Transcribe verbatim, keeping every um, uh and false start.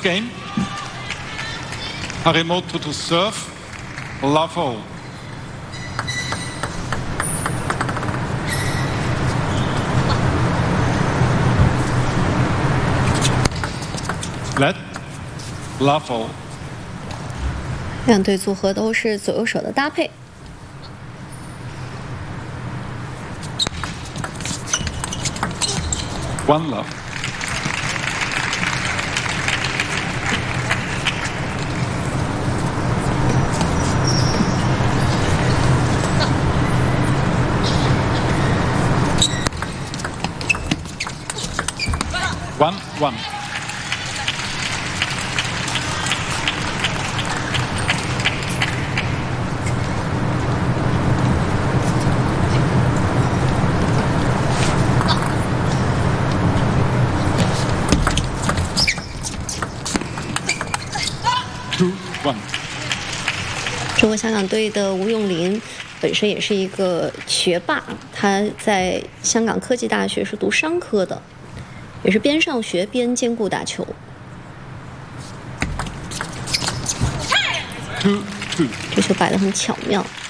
game. Harimoto to serve. Love all. Let. Love all. 两队组合都是左右手的搭配。 One love. One, one. Two, one. 中国香港队的吴永林本身也是一个学霸，他在香港科技大学是读商科的，也是边上学边兼顾打球。 Two, two. 这球摆得很巧妙。